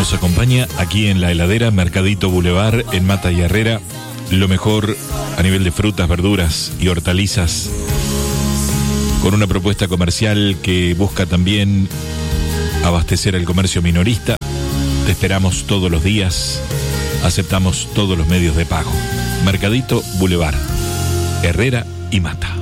Nos acompaña aquí en la heladera Mercadito Boulevard en Mata y Herrera. Lo mejor a nivel de frutas, verduras y hortalizas, con una propuesta comercial que busca también abastecer al comercio minorista. Te esperamos todos los días, aceptamos todos los medios de pago. Mercadito Boulevard, Herrera y Mata.